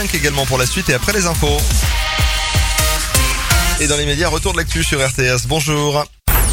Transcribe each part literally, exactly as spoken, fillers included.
Également pour la suite et après les infos. Et dans les médias, retour de l'actu sur R T S. Bonjour.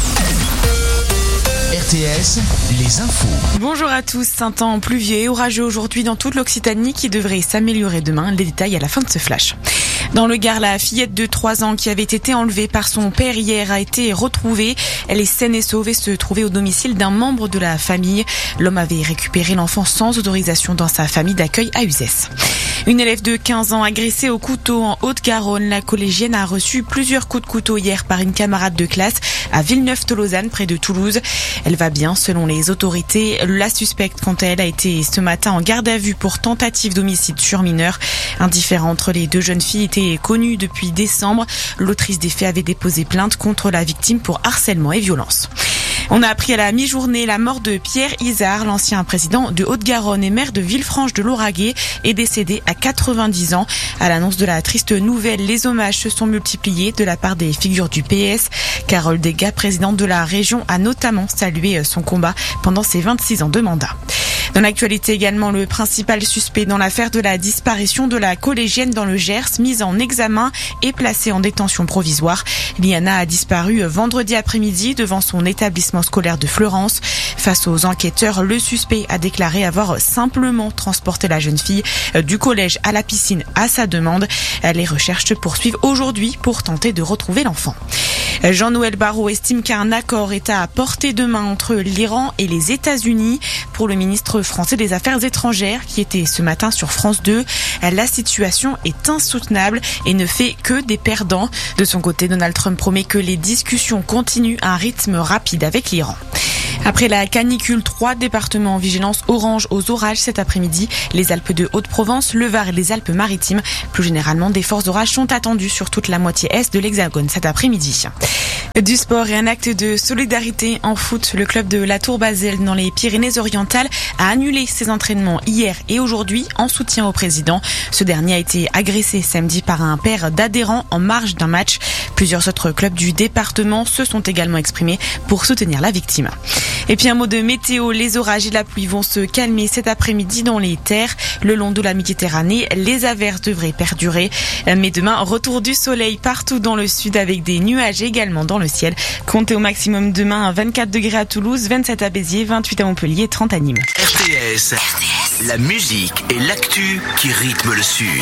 R T S, les infos. Bonjour à tous. Un temps pluvieux et orageux aujourd'hui dans toute l'Occitanie qui devrait s'améliorer demain. Les détails à la fin de ce flash. Dans le Gard, la fillette de trois ans qui avait été enlevée par son père hier a été retrouvée. Elle est saine et sauve et se trouvait au domicile d'un membre de la famille. L'homme avait récupéré l'enfant sans autorisation dans sa famille d'accueil à Uzès. Une élève de quinze ans agressée au couteau en Haute-Garonne. La collégienne a reçu plusieurs coups de couteau hier par une camarade de classe à Villeneuve-Tolosane, près de Toulouse. Elle va bien selon les autorités. La suspecte, quant à elle, a été ce matin en garde à vue pour tentative d'homicide sur mineur. Un différend entre les deux jeunes filles était connu depuis décembre. L'autrice des faits avait déposé plainte contre la victime pour harcèlement et violence. On a appris à la mi-journée la mort de Pierre Isard, l'ancien président de Haute-Garonne et maire de Villefranche-de-Lauragais, est décédé à quatre-vingt-dix ans. À l'annonce de la triste nouvelle, les hommages se sont multipliés de la part des figures du P S. Carole Degas, présidente de la région, a notamment salué son combat pendant ses vingt-six ans de mandat. Dans l'actualité également, le principal suspect dans l'affaire de la disparition de la collégienne dans le Gers, mise en examen et placée en détention provisoire. Liana a disparu vendredi après-midi devant son établissement scolaire de Fleurance. Face aux enquêteurs, le suspect a déclaré avoir simplement transporté la jeune fille du collège à la piscine à sa demande. Les recherches se poursuivent aujourd'hui pour tenter de retrouver l'enfant. Jean-Noël Barrot estime qu'un accord est à portée de main entre l'Iran et les États-Unis. Pour le ministre français des Affaires étrangères, qui était ce matin sur France deux, la situation est insoutenable et ne fait que des perdants. De son côté, Donald Trump promet que les discussions continuent à un rythme rapide avec l'Iran. Après la canicule, trois départements en vigilance orange aux orages cet après-midi. Les Alpes de Haute-Provence, le Var et les Alpes-Maritimes. Plus généralement, des forts orages sont attendus sur toute la moitié est de l'Hexagone cet après-midi. Du sport et un acte de solidarité en foot. Le club de la Tour-Basel dans les Pyrénées-Orientales a annulé ses entraînements hier et aujourd'hui en soutien au président. Ce dernier a été agressé samedi par un père d'adhérents en marge d'un match. Plusieurs autres clubs du département se sont également exprimés pour soutenir la victime. Et puis un mot de météo, les orages et la pluie vont se calmer cet après-midi dans les terres. Le long de la Méditerranée, les averses devraient perdurer. Mais demain, retour du soleil partout dans le sud avec des nuages également dans le ciel. Comptez au maximum demain vingt-quatre degrés à Toulouse, vingt-sept à Béziers, vingt-huit à Montpellier, trente à Nîmes. R T S, la musique et l'actu qui rythment le sud.